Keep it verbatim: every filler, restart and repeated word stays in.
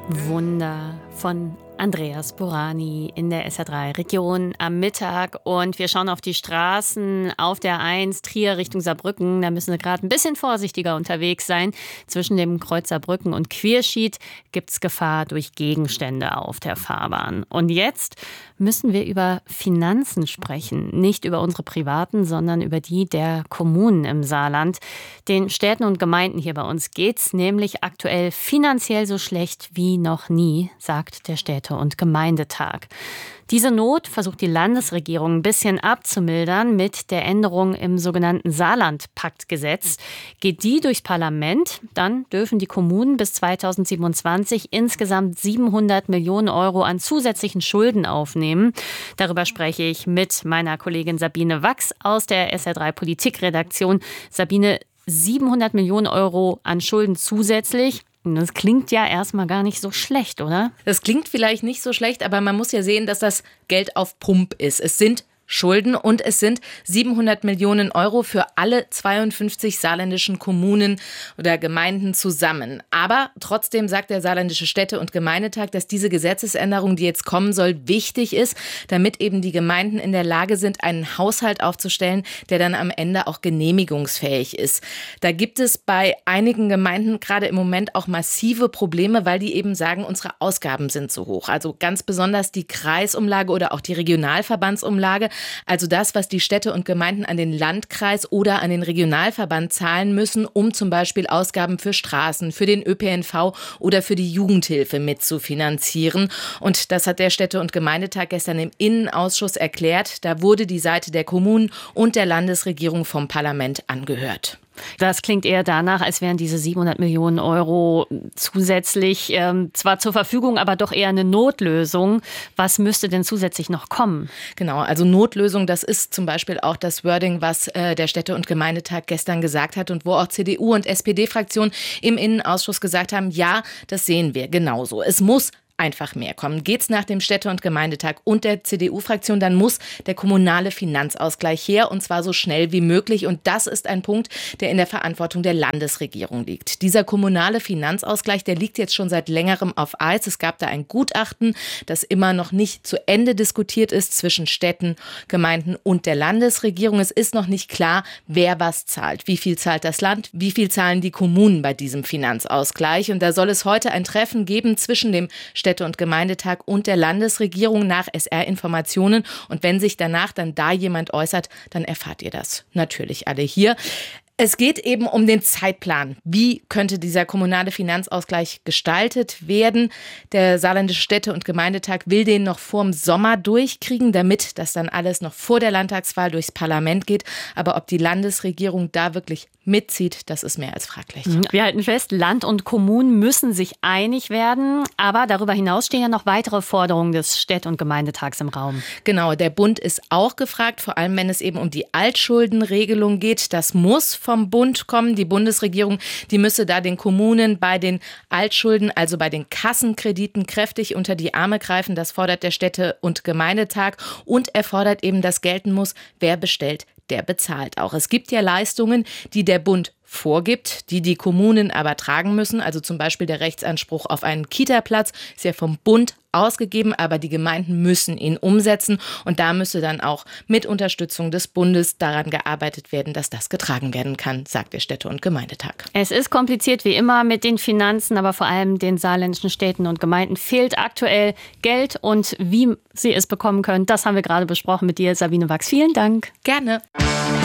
Wunder von Andreas Burani in der S R drei Region am Mittag. Und wir schauen auf die Straßen auf der eins Trier Richtung Saarbrücken. Da müssen wir gerade ein bisschen vorsichtiger unterwegs sein. Zwischen dem Kreuz Saarbrücken und Quierschied gibt es Gefahr durch Gegenstände auf der Fahrbahn. Und jetzt müssen wir über Finanzen sprechen. Nicht über unsere privaten, sondern über die der Kommunen im Saarland. Den Städten und Gemeinden hier bei uns geht's nämlich aktuell finanziell so schlecht wie noch nie, sagt der Städte- und Gemeindetag. Diese Not versucht die Landesregierung ein bisschen abzumildern mit der Änderung im sogenannten Saarland-Pakt-Gesetz. Geht die durchs Parlament, dann dürfen die Kommunen bis zweitausendsiebenundzwanzig insgesamt siebenhundert Millionen Euro an zusätzlichen Schulden aufnehmen. Darüber spreche ich mit meiner Kollegin Sabine Wachs aus der S R drei Politikredaktion. Sabine, siebenhundert Millionen Euro an Schulden zusätzlich. Das klingt ja erstmal gar nicht so schlecht, oder? Das klingt vielleicht nicht so schlecht, aber man muss ja sehen, dass das Geld auf Pump ist. Es sind Schulden und es sind siebenhundert Millionen Euro für alle zweiundfünfzig saarländischen Kommunen oder Gemeinden zusammen. Aber trotzdem sagt der Saarländische Städte- und Gemeindetag, dass diese Gesetzesänderung, die jetzt kommen soll, wichtig ist, damit eben die Gemeinden in der Lage sind, einen Haushalt aufzustellen, der dann am Ende auch genehmigungsfähig ist. Da gibt es bei einigen Gemeinden gerade im Moment auch massive Probleme, weil die eben sagen, unsere Ausgaben sind zu hoch. Also ganz besonders die Kreisumlage oder auch die Regionalverbandsumlage. Also das, was die Städte und Gemeinden an den Landkreis oder an den Regionalverband zahlen müssen, um zum Beispiel Ausgaben für Straßen, für den Ö P N V oder für die Jugendhilfe mitzufinanzieren. Und das hat der Städte- und Gemeindetag gestern im Innenausschuss erklärt. Da wurde die Seite der Kommunen und der Landesregierung vom Parlament angehört. Das klingt eher danach, als wären diese siebenhundert Millionen Euro zusätzlich ähm, zwar zur Verfügung, aber doch eher eine Notlösung. Was müsste denn zusätzlich noch kommen? Genau, also Notlösung, das ist zum Beispiel auch das Wording, was äh, der Städte- und Gemeindetag gestern gesagt hat und wo auch C D U und S P D-Fraktionen im Innenausschuss gesagt haben, ja, das sehen wir genauso. Es muss einfach mehr kommen. Geht's nach dem Städte- und Gemeindetag und der C D U-Fraktion, dann muss der kommunale Finanzausgleich her und zwar so schnell wie möglich. Und das ist ein Punkt, der in der Verantwortung der Landesregierung liegt. Dieser kommunale Finanzausgleich, der liegt jetzt schon seit längerem auf Eis. Es gab da ein Gutachten, das immer noch nicht zu Ende diskutiert ist zwischen Städten, Gemeinden und der Landesregierung. Es ist noch nicht klar, wer was zahlt. Wie viel zahlt das Land? Wie viel zahlen die Kommunen bei diesem Finanzausgleich? Und da soll es heute ein Treffen geben zwischen dem Städte- und Gemeindetag und der Landesregierung nach S R-Informationen. Und wenn sich danach dann da jemand äußert, dann erfahrt ihr das natürlich alle hier. Es geht eben um den Zeitplan. Wie könnte dieser kommunale Finanzausgleich gestaltet werden? Der Saarländische Städte- und Gemeindetag will den noch vorm Sommer durchkriegen, damit das dann alles noch vor der Landtagswahl durchs Parlament geht. Aber ob die Landesregierung da wirklich mitzieht, das ist mehr als fraglich. Wir halten fest, Land und Kommunen müssen sich einig werden. Aber darüber hinaus stehen ja noch weitere Forderungen des Städte- und Gemeindetags im Raum. Genau, der Bund ist auch gefragt, vor allem wenn es eben um die Altschuldenregelung geht. Das muss vom Bund kommen. Die Bundesregierung, die müsse da den Kommunen bei den Altschulden, also bei den Kassenkrediten, kräftig unter die Arme greifen. Das fordert der Städte- und Gemeindetag. Und er fordert eben, dass gelten muss, wer bestellt, der bezahlt auch. Es gibt ja Leistungen, die der Bund vorgibt, die die Kommunen aber tragen müssen. Also zum Beispiel der Rechtsanspruch auf einen Kita-Platz ist ja vom Bund ausgegeben, aber die Gemeinden müssen ihn umsetzen. Und da müsse dann auch mit Unterstützung des Bundes daran gearbeitet werden, dass das getragen werden kann, sagt der Städte- und Gemeindetag. Es ist kompliziert wie immer mit den Finanzen, aber vor allem den saarländischen Städten und Gemeinden fehlt aktuell Geld. Und wie sie es bekommen können, das haben wir gerade besprochen mit dir, Sabine Wachs. Vielen Dank. Gerne.